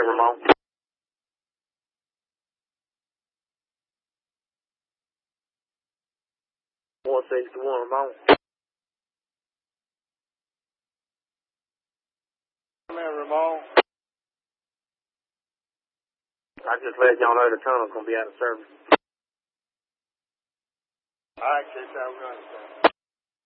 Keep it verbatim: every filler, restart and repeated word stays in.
here, Ramon. one sixty-one, Ramon. Come in, Ramon. I just let y'all know the tunnel's going to be out of service. All right, Chase, have a good one.